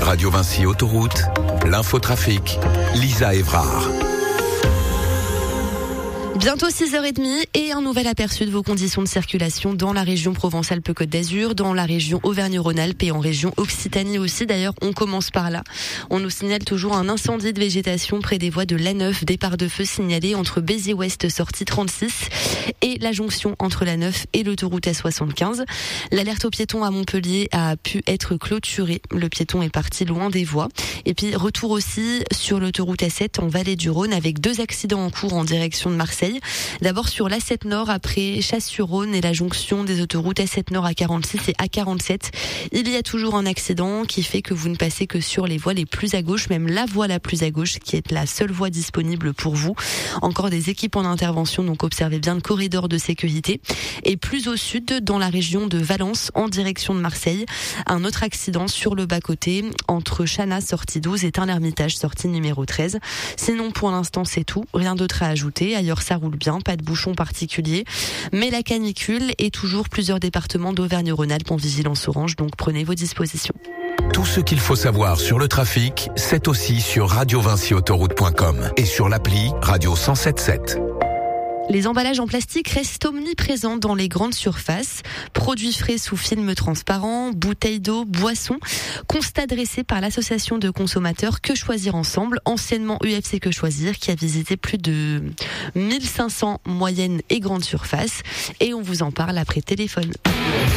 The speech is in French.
Radio Vinci Autoroute, l'infotrafic, Lisa Évrard. Bientôt 6h30 et un nouvel aperçu de vos conditions de circulation dans la région Provence-Alpes-Côte d'Azur, dans la région Auvergne-Rhône-Alpes et en région Occitanie aussi. D'ailleurs, on commence par là. On nous signale toujours un incendie de végétation près des voies de l'A9, départ de feu signalé entre Béziers-Ouest, sortie 36 et la jonction entre l'A9 et l'autoroute A75. L'alerte aux piétons à Montpellier a pu être clôturée. Le piéton est parti loin des voies. Et puis, retour aussi sur l'autoroute A7 en Vallée du Rhône avec 2 accidents en cours en direction de Marseille. D'abord sur l'A7 Nord après Chasse-sur-Rhône et la jonction des autoroutes A7 Nord, A46 et A47. Il y a toujours un accident qui fait que vous ne passez que sur les voies les plus à gauche, même la voie la plus à gauche qui est la seule voie disponible pour vous. Encore des équipes en intervention, donc observez bien le corridor de sécurité. Et plus au sud, dans la région de Valence, en direction de Marseille, un autre accident sur le bas-côté entre Chana, sortie 12 et Tain-l'Hermitage, sortie numéro 13. Sinon, pour l'instant, c'est tout. Rien d'autre à ajouter. Ailleurs, ça roule bien, pas de bouchons particuliers. Mais la canicule et toujours plusieurs départements d'Auvergne-Rhône-Alpes en vigilance orange, donc prenez vos dispositions. Tout ce qu'il faut savoir sur le trafic, c'est aussi sur radiovinciautoroute.com et sur l'appli Radio 107.7. Les emballages en plastique restent omniprésents dans les grandes surfaces. Produits frais sous film transparent, bouteilles d'eau, boissons. Constat dressé par l'association de consommateurs Que Choisir Ensemble, anciennement UFC Que Choisir, qui a visité plus de 1500 moyennes et grandes surfaces. Et on vous en parle après téléphone.